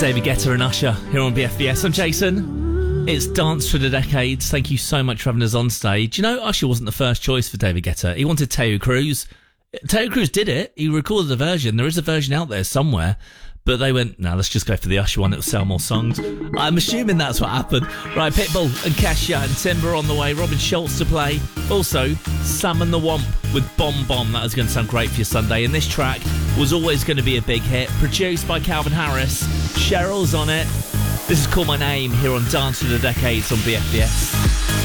David Guetta and Usher here on BFBS. I'm Jason. It's Dance for the Decades. Thank you so much for having us on stage. You know, Usher wasn't the first choice for David Guetta. He wanted Teo Cruz. Teo Cruz did it. He recorded a version. There is a version out there somewhere. But they went, no, let's just go for the Usher one. It'll sell more songs. I'm assuming that's what happened. Right, Pitbull and Kesha and Timber on the way. Robin Schulz to play. Also, Sam and the Womp with Bomb Bomb. That is going to sound great for your Sunday. And this track was always going to be a big hit. Produced by Calvin Harris. Cheryl's on it. This is Call My Name here on Dance for the Decades on BFBS.